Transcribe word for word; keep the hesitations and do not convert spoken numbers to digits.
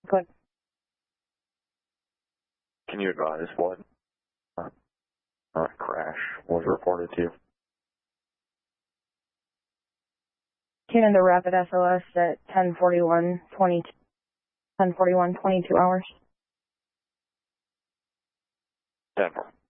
Good. Can you advise what uh, uh, crash was reported to you? Canada Rapid S O S at ten forty-one twenty-two, ten forty-one twenty-two hours. Denver.